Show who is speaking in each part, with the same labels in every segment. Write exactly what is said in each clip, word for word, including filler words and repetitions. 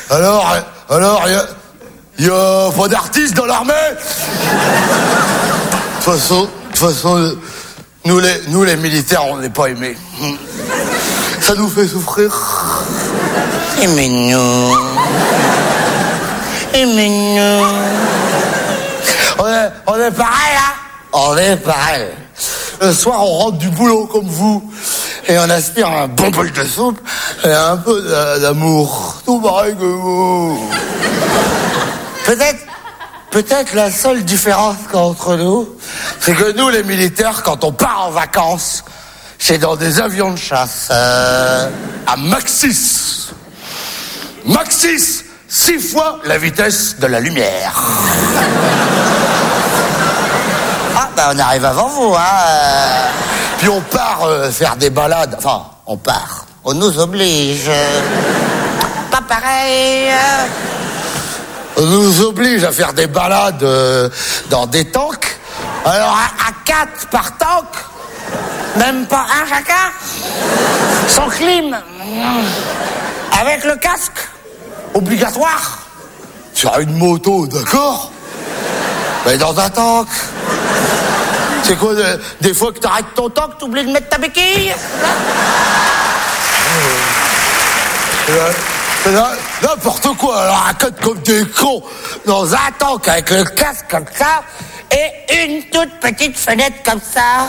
Speaker 1: Alors, alors, il y a, y a pas d'artistes dans l'armée? De toute façon, de toute façon, nous les, nous les militaires, on n'est pas aimés. Ça nous fait souffrir.
Speaker 2: Aimez-nous. Aimez-nous.
Speaker 1: On est, on est pareil, hein? On est pareil. Le soir, on rentre du boulot comme vous. Et on aspire un bon bol de soupe et un peu d'amour. Tout pareil que vous. Peut-être, peut-être la seule différence qu'entre nous, c'est que nous, les militaires, quand on part en vacances, c'est dans des avions de chasse. Euh, à Mach six. Mach six, six fois la vitesse de la lumière.
Speaker 2: Ah, bah on arrive avant vous, hein.
Speaker 1: Puis on part euh, faire des balades. Enfin,
Speaker 2: On part. On nous oblige. Pas pareil.
Speaker 1: on nous oblige à faire des balades euh, dans des tanks.
Speaker 2: Alors, à, à quatre par tank, même pas un chacun, sans clim, avec le casque, obligatoire.
Speaker 1: Sur une moto, d'accord? Mais dans un tank. C'est quoi, des, des fois que t'arrêtes ton tank,
Speaker 2: T'oublies de mettre ta béquille.
Speaker 1: c'est là, n'importe quoi. Alors, à quatre comme des cons, dans un tank avec le casque comme ça,
Speaker 2: Et une toute petite fenêtre comme ça.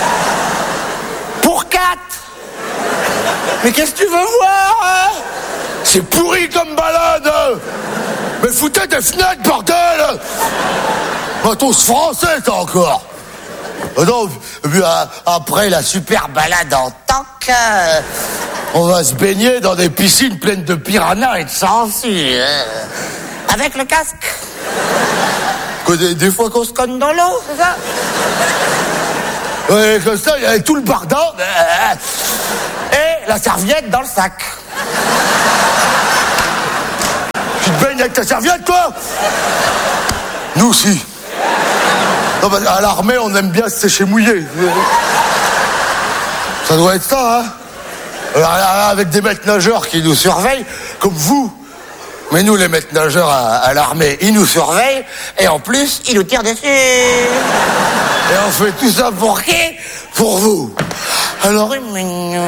Speaker 2: Pour quatre.
Speaker 1: mais qu'est-ce que tu veux voir, hein? C'est pourri comme balade. Mais foutez des fenêtres, bordel. Matos français, t'as encore. Ah non, puis, euh, après la super balade en tank, euh, on va se baigner dans des piscines pleines de piranhas et de sangsues.
Speaker 2: Euh, avec le casque.
Speaker 1: Que des, des fois qu'on se cogne dans l'eau.
Speaker 2: C'est ça?
Speaker 1: Ouais, comme ça, il y avait tout le bardin.
Speaker 2: Et la serviette dans le sac.
Speaker 1: Tu te baignes avec ta serviette, toi? Nous aussi. Non, bah, à l'armée, on aime bien se sécher mouillé. Ça doit être ça, hein? Alors, là, avec des maîtres nageurs qui nous surveillent, comme vous. Mais nous, les maîtres nageurs à, à l'armée, ils nous surveillent, et en plus,
Speaker 2: Il nous tire dessus.
Speaker 1: et on fait tout ça pour qui? Pour vous. Alors,
Speaker 2: Aimez-nous.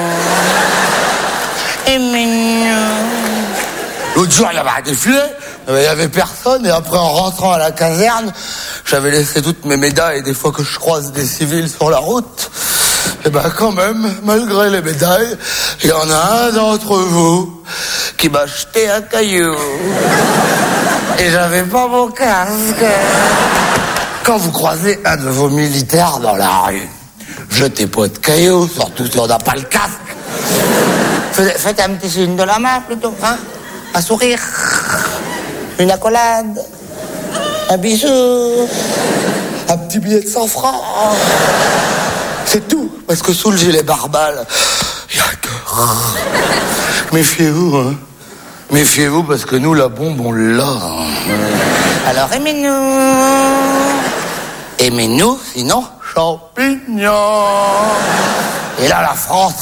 Speaker 2: Aimez-nous.
Speaker 1: l'autre jour, il y avait un défilé, il y avait personne, et après, en rentrant à la caserne, j'avais laissé toutes mes médailles, et des fois que je croise des civils sur la route, et ben quand même, malgré les médailles, il y en a un d'entre vous qui m'a jeté un caillou. Et j'avais pas mon casque. Quand vous croisez un de vos militaires dans la rue, jetez pas de cailloux, surtout si on n'a pas le casque.
Speaker 2: Faites, faites un petit signe de la main plutôt, hein? Un sourire. Une accolade. Un bisou.
Speaker 1: Un petit billet de cent francs. C'est tout. Parce que sous le gilet barbale, il y a un cœur. Méfiez-vous, hein. Méfiez-vous parce que nous, la bombe, on l'a.
Speaker 2: Alors aimez-nous.
Speaker 1: Aimez-nous, sinon, champignons.
Speaker 2: Et là, la France,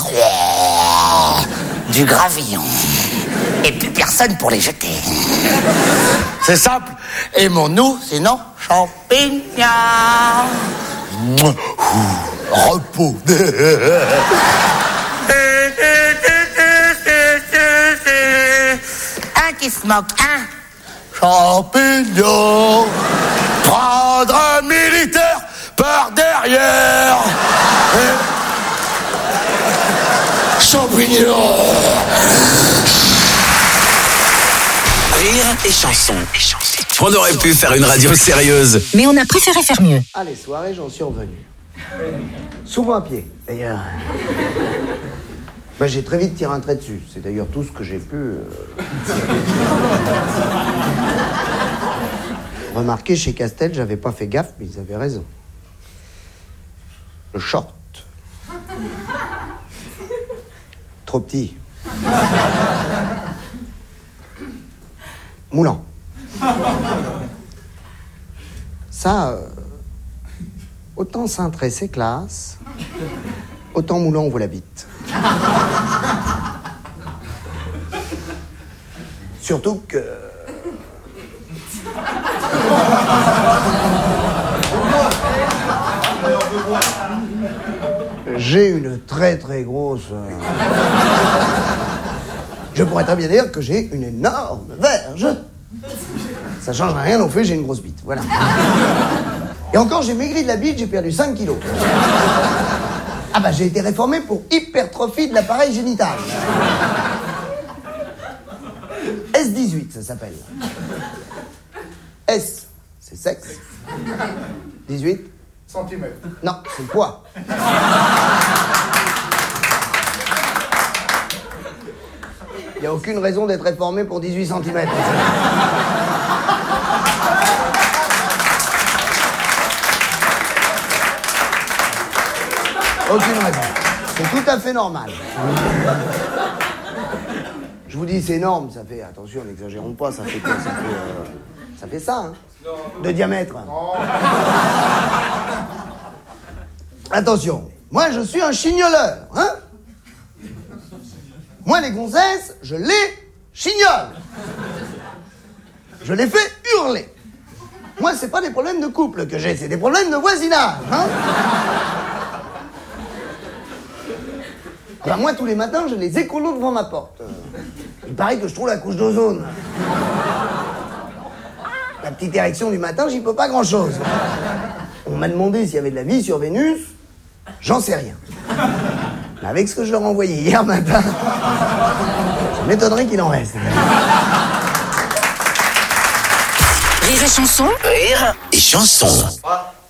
Speaker 2: du gravillon. Et plus personne pour les jeter.
Speaker 1: C'est simple. Aimons-nous, sinon,
Speaker 2: Champignons.
Speaker 1: repos.
Speaker 2: Un qui se moque, un.
Speaker 1: Champignons. Prendre un militaire par derrière. Champignons.
Speaker 3: Rire et chanson. On aurait pu faire une radio sérieuse.
Speaker 4: Mais on a préféré faire mieux.
Speaker 5: Ah, les soirées, j'en suis revenu. Souvent à pied, d'ailleurs. Ben, j'ai très vite tiré un trait dessus. C'est d'ailleurs tout ce que j'ai pu... Euh... Remarquez, chez Castel, j'avais pas fait gaffe, mais ils avaient raison. Le short. Trop petit. Moulant. Ça, euh, autant cintré, c'est classe, autant moulant, on vous la bite. Surtout que... J'ai une très très grosse... Je pourrais très bien dire que j'ai une énorme verge. Ça change rien au fait, j'ai une grosse bite, voilà. Et encore, j'ai maigri de la bite, j'ai perdu cinq kilos. Ah bah, j'ai été réformé pour hypertrophie de l'appareil génital. S dix-huit, ça s'appelle. S, c'est sexe. dix-huit
Speaker 1: Centimètres.
Speaker 5: Non, c'est le poids. Il n'y a aucune raison d'être réformé pour dix-huit centimètres. Aucune raison. C'est tout à fait normal. Je vous dis, c'est énorme, ça fait... Attention, n'exagérons pas, ça fait quoi? Ça fait, euh, ça fait ça, hein, de diamètre. Attention, moi je suis un chignoleur, hein. Moi les gonzesses, je les chignole. Je les fais hurler. Moi c'est pas des problèmes de couple que j'ai, c'est des problèmes de voisinage, hein. Ben moi tous les matins j'ai les écolos devant ma porte. Il paraît que je trouve la couche d'ozone. La petite érection du matin, j'y peux pas grand-chose. On m'a demandé s'il y avait de la vie sur Vénus. J'en sais rien. Mais avec ce que je leur ai envoyé hier matin, ça m'étonnerait qu'il en reste.
Speaker 3: Rire et chanson. Rire et chanson.